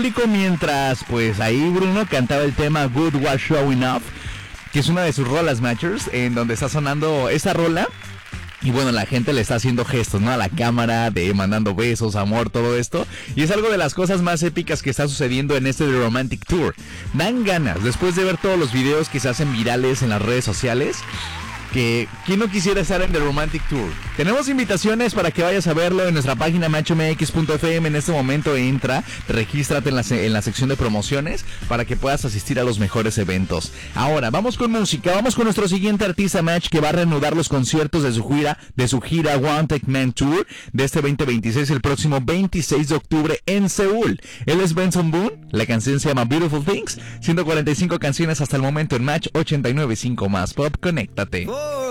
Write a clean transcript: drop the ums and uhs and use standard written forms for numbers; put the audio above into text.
público mientras, pues, ahí Bruno cantaba el tema Good Was Showing Off, que es una de sus rolas, Matchers, en donde está sonando esa rola. Y bueno, la gente le está haciendo gestos, ¿no? A la cámara, de mandando besos, amor, todo esto. Y es algo de las cosas más épicas que está sucediendo en este The Romantic Tour. Dan ganas, después de ver todos los videos que se hacen virales en las redes sociales, que ¿quién no quisiera estar en The Romantic Tour? Tenemos invitaciones para que vayas a verlo en nuestra página matchmx.fm. En este momento entra, regístrate en la sección de promociones para que puedas asistir a los mejores eventos. Ahora, vamos con música, vamos con nuestro siguiente artista, Match, que va a reanudar los conciertos de su gira One Take Man Tour de este 2026, el próximo 26 de octubre en Seúl. Él es Benson Boone, la canción se llama Beautiful Things, 145 canciones hasta el momento en Match 89.5 más Pop, conéctate.